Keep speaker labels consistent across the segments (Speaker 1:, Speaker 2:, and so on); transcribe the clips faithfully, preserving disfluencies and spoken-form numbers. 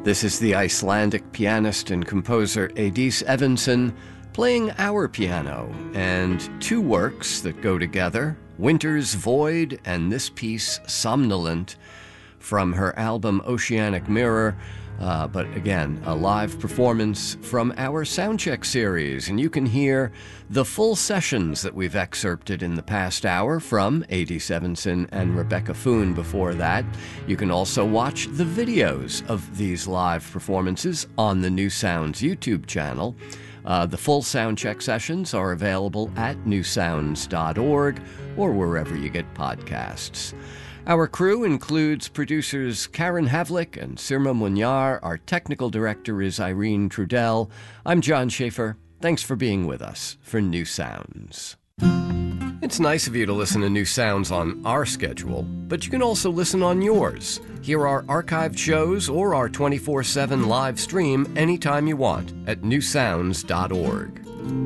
Speaker 1: This is the Icelandic pianist and composer Eydís Evensen playing our piano, and two works that go together, Winter's Void and this piece, Somnolent, from her album Oceanic Mirror, uh, but again, a live performance from our Soundcheck series, and you can hear the full sessions that we've excerpted in the past hour from Eydís Evensen and Rebecca Foon before that. You can also watch the videos of these live performances on the New Sounds YouTube channel. Uh, the full Soundcheck sessions are available at new sounds dot org or wherever you get podcasts. Our crew includes producers Karen Havlick and Sirma Munyar. Our technical director is Irene Trudell. I'm John Schaefer. Thanks for being with us for New Sounds. It's nice of you to listen to New Sounds on our schedule, but you can also listen on yours. Hear our archived shows or our twenty-four seven live stream anytime you want at new sounds dot org.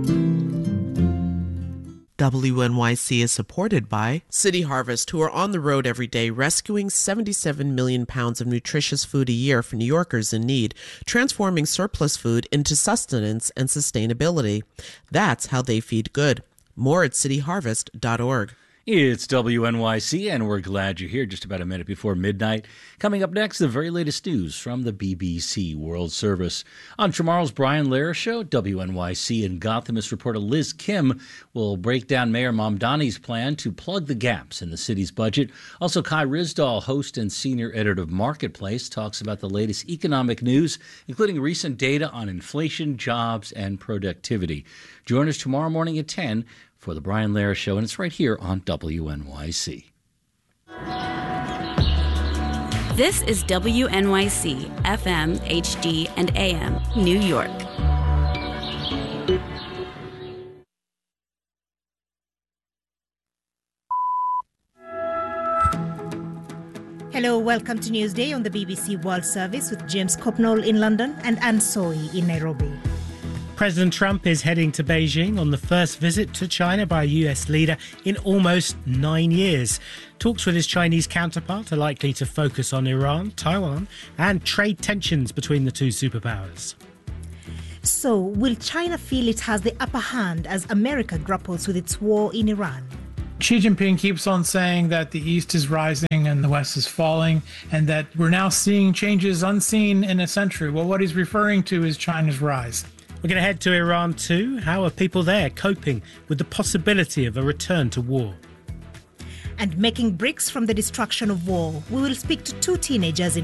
Speaker 2: W N Y C is supported by City Harvest, who are on the road every day rescuing seventy-seven million pounds of nutritious food a year for New Yorkers in need, transforming surplus food into sustenance and sustainability. That's how they feed good. More at city harvest dot org.
Speaker 3: It's W N Y C, and we're glad you're here just about a minute before midnight. Coming up next, the very latest news from the B B C World Service. On tomorrow's Brian Lehrer Show, W N Y C and Gothamist reporter Liz Kim will break down Mayor Mamdani's plan to plug the gaps in the city's budget. Also, Kai Rizdal, host and senior editor of Marketplace, talks about the latest economic news, including recent data on inflation, jobs, and productivity. Join us tomorrow morning at ten for the Brian Lehrer Show, and it's right here on W N Y C.
Speaker 4: This is W N Y C, F M, H D, and A M, New York.
Speaker 5: Hello, welcome to Newsday on the B B C World Service with James Copnall in London and Anne Soy in Nairobi.
Speaker 6: President Trump is heading to Beijing on the first visit to China by a U S leader in almost nine years. Talks with his Chinese counterpart are likely to focus on Iran, Taiwan, and trade tensions between the two superpowers.
Speaker 5: So, will China feel it has the upper hand as America grapples with its war in Iran?
Speaker 7: Xi Jinping keeps on saying that the East is rising and the West is falling, and that we're now seeing changes unseen in a century. Well, what he's referring to is China's rise.
Speaker 6: We're going to head to Iran too. How are people there coping with the possibility of a return to war?
Speaker 5: And making bricks from the destruction of war, we will speak to two teenagers in